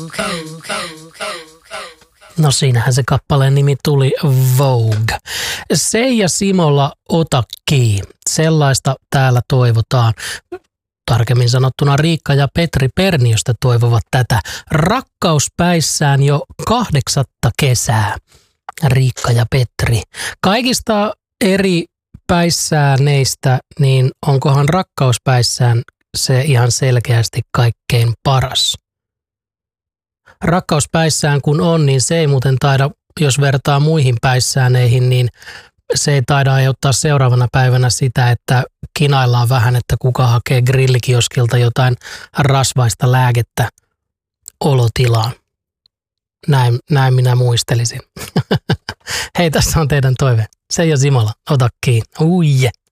No siinähän se kappaleen nimi tuli, Vogue. Seija Simola, ota kiinni. Sellaista täällä toivotaan. Tarkemmin sanottuna Riikka ja Petri Perniöstä toivovat tätä. Rakkauspäissään jo 8. kesää. Riikka ja Petri. Kaikista eri päissääneistä, niin onkohan rakkauspäissään se ihan selkeästi kaikkein paras? Rakkauspäissään kun on, niin se ei muuten taida, jos vertaa muihin päissääneihin, niin se ei taida aiheuttaa seuraavana päivänä sitä, että kinaillaan vähän, että kuka hakee grillikioskilta jotain rasvaista lääkettä olotilaan. Näin minä muistelisin. Hei, tässä on teidän toive. Seija Simola, ota kiinni. Uije.